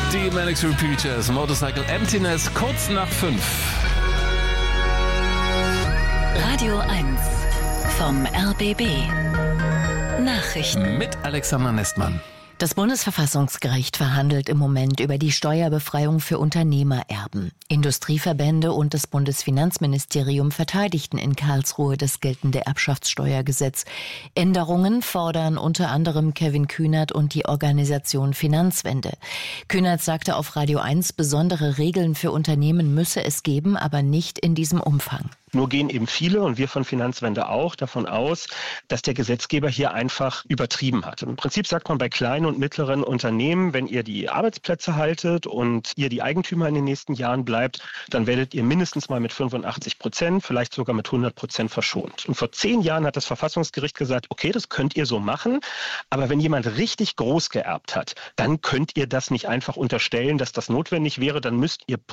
Die Manic Street Preachers, Motorcycle Emptiness, kurz nach 5. Radio 1 vom RBB. Nachrichten Mit Alexander Nestmann. Das Bundesverfassungsgericht verhandelt im Moment über die Steuerbefreiung für Unternehmererben. Industrieverbände und das Bundesfinanzministerium verteidigten in Karlsruhe das geltende Erbschaftssteuergesetz. Änderungen fordern unter anderem Kevin Kühnert und die Organisation Finanzwende. Kühnert sagte auf Radio 1, besondere Regeln für Unternehmen müsse es geben, aber nicht in diesem Umfang. Nur gehen eben viele, und wir von Finanzwende auch, davon aus, dass der Gesetzgeber hier einfach übertrieben hat. Im Prinzip sagt man bei kleinen und mittleren Unternehmen, wenn ihr die Arbeitsplätze haltet und ihr die Eigentümer in den nächsten Jahren bleibt, dann werdet ihr mindestens mal mit 85%, vielleicht sogar mit 100% verschont. Und vor 10 Jahren hat das Verfassungsgericht gesagt, okay, das könnt ihr so machen, aber wenn jemand richtig groß geerbt hat, dann könnt ihr das nicht einfach unterstellen, dass das notwendig wäre, dann müsst ihr